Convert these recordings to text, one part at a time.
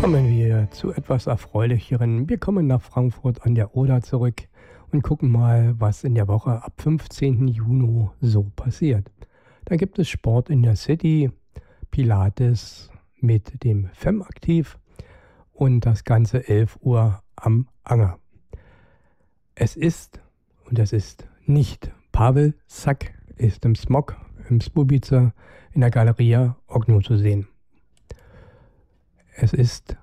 Kommen wir zu etwas Erfreulicheren. Wir kommen nach Frankfurt an der Oder zurück und gucken mal, was in der Woche ab 15. Juni so passiert. Da gibt es Sport in der City, Pilates mit dem FEM-Aktiv und das Ganze 11 Uhr am Anger. Es ist nicht Pavel Sack ist im Smog, im Spubice, in der Galeria Ogno zu sehen. Es ist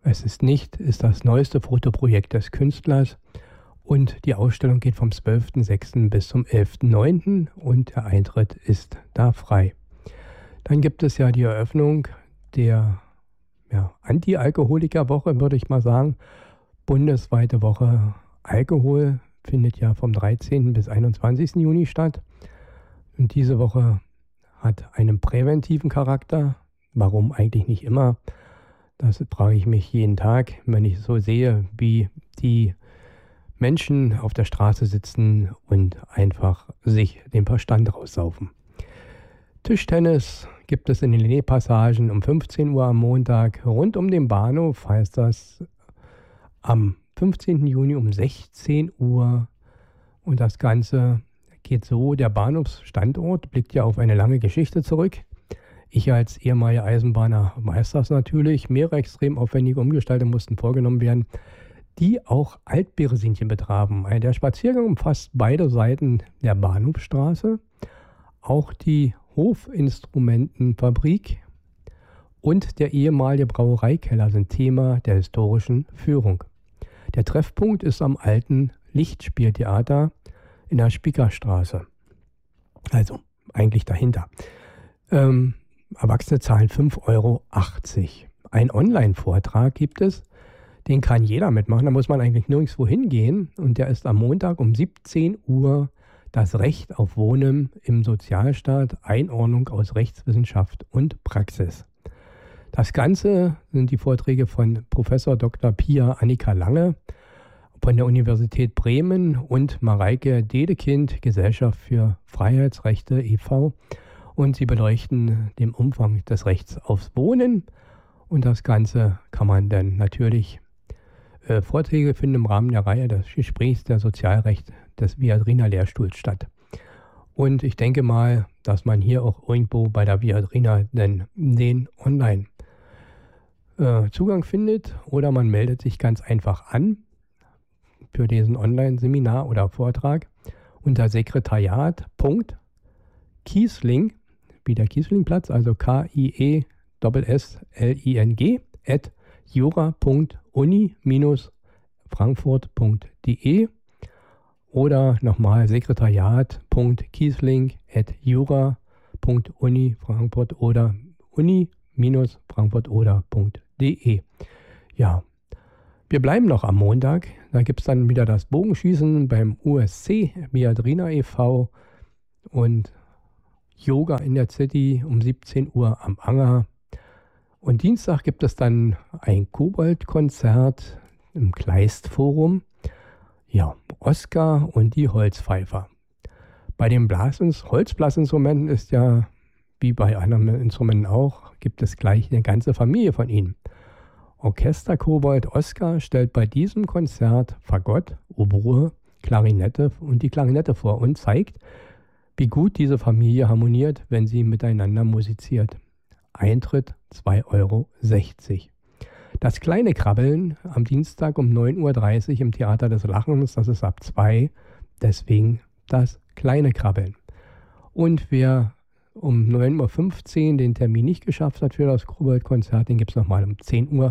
das neueste Fotoprojekt des Künstlers und die Ausstellung geht vom 12.06. bis zum 11.09. und der Eintritt ist da frei. Dann gibt es ja die Eröffnung der Anti-Alkoholiker-Woche, würde ich mal sagen. Bundesweite Woche Alkohol findet ja vom 13. bis 21. Juni statt. Und diese Woche hat einen präventiven Charakter. Warum eigentlich nicht immer? Das frage ich mich jeden Tag, wenn ich so sehe, wie die Menschen auf der Straße sitzen und einfach sich den Verstand raussaufen. Tischtennis gibt es in den Linné-Passagen um 15 Uhr am Montag. Rund um den Bahnhof heißt das am 15. Juni um 16 Uhr. Und das Ganze geht so, der Bahnhofsstandort blickt ja auf eine lange Geschichte zurück. Ich als ehemaliger Eisenbahner weiß das natürlich. Mehrere extrem aufwendige Umgestaltungen mussten vorgenommen werden, die auch Altberesinchen betrafen. Der Spaziergang umfasst beide Seiten der Bahnhofstraße, auch die Hofinstrumentenfabrik und der ehemalige Brauereikeller sind Thema der historischen Führung. Der Treffpunkt ist am alten Lichtspieltheater in der Spiekerstraße. Also eigentlich dahinter. Erwachsene zahlen 5,80 Euro. Ein Online-Vortrag gibt es, den kann jeder mitmachen, da muss man eigentlich nirgendwo hingehen. Und der ist am Montag um 17 Uhr das Recht auf Wohnen im Sozialstaat, Einordnung aus Rechtswissenschaft und Praxis. Das Ganze sind die Vorträge von Professor Dr. Pia Annika Lange von der Universität Bremen und Mareike Dedekind, Gesellschaft für Freiheitsrechte e.V., und sie beleuchten den Umfang des Rechts aufs Wohnen. Und das Ganze kann man dann natürlich Vorträge finden im Rahmen der Reihe des Gesprächs der Sozialrecht des Viadrina Lehrstuhls statt. Und ich denke mal, dass man hier auch irgendwo bei der Viadrina den Online Zugang findet oder man meldet sich ganz einfach an für diesen Online-Seminar oder Vortrag unter sekretariat.kiesling, wie der Kieslingplatz, also KIESSLING @jura.uni-frankfurt.de oder nochmal sekretariat.kiesling@jura.uni-frankfurt oder uni-frankfurt-oder.de. Ja, wir bleiben noch am Montag. Da gibt es dann wieder das Bogenschießen beim USC Viadrina e.V. und Yoga in der City um 17 Uhr am Anger. Und Dienstag gibt es dann ein Kobold-Konzert im Kleist-Forum. Ja, Oskar und die Holzpfeifer. Bei den Holzblasinstrumenten ist ja, wie bei anderen Instrumenten auch, gibt es gleich eine ganze Familie von ihnen. Orchester-Kobold Oskar stellt bei diesem Konzert Fagott, Oboe, Klarinette und die Klarinette vor und zeigt, wie gut diese Familie harmoniert, wenn sie miteinander musiziert. Eintritt 2,60 Euro. Das kleine Krabbeln am Dienstag um 9.30 Uhr im Theater des Lachens, das ist ab 2, deswegen das kleine Krabbeln. Und wer um 9.15 Uhr den Termin nicht geschafft hat für das Kobold-Konzert, den gibt es nochmal um 10.30 Uhr.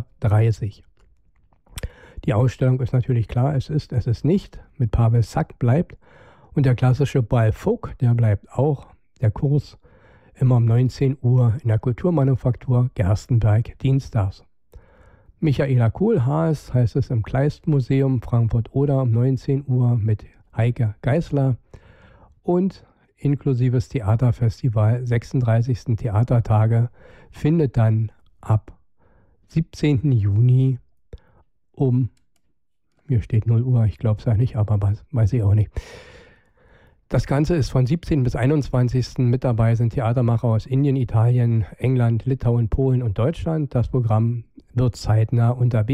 Die Ausstellung ist natürlich klar, es ist nicht, mit Pavel Sack bleibt. Und der klassische Ball Folk, der bleibt auch. Der Kurs immer um 19 Uhr in der Kulturmanufaktur Gerstenberg dienstags. Michaela Kohlhaas heißt es im Kleist-Museum Frankfurt-Oder um 19 Uhr mit Heike Geisler und inklusives Theaterfestival 36. Theatertage findet dann ab 17. Juni mir steht 0 Uhr, ich glaube es ja nicht, aber weiß ich auch nicht. Das Ganze ist von 17. bis 21. Mit dabei sind Theatermacher aus Indien, Italien, England, Litauen, Polen und Deutschland. Das Programm wird zeitnah unter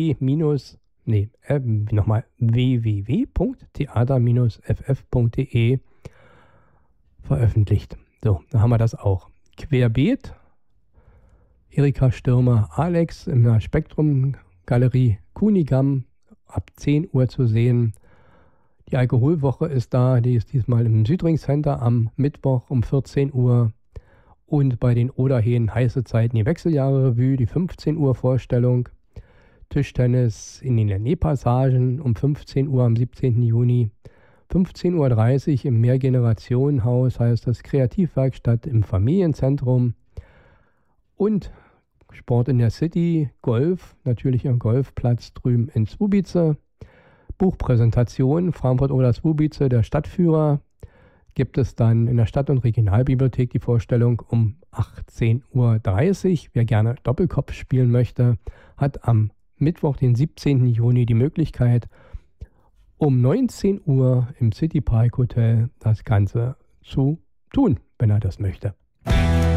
www.theater-ff.de veröffentlicht. So, da haben wir das auch. Querbeet, Erika Stürmer, Alex in der Spektrum-Galerie Kunigam ab 10 Uhr zu sehen. Die Alkoholwoche ist da, die ist diesmal im Südring Center am Mittwoch um 14 Uhr. Und bei den Oderheen heiße Zeiten die Wechseljahre-Revue, die 15 Uhr Vorstellung. Tischtennis in den Lenné-Passagen um 15 Uhr am 17. Juni. 15.30 Uhr im Mehrgenerationenhaus, heißt das Kreativwerkstatt im Familienzentrum. Und Sport in der City, Golf, natürlich am Golfplatz drüben in Słubice. Buchpräsentation, Frankfurt oder Słubice, der Stadtführer. Gibt es dann in der Stadt- und Regionalbibliothek die Vorstellung um 18.30 Uhr. Wer gerne Doppelkopf spielen möchte, hat am Mittwoch, den 17. Juni, die Möglichkeit, um 19 Uhr im City Park Hotel das Ganze zu tun, wenn er das möchte.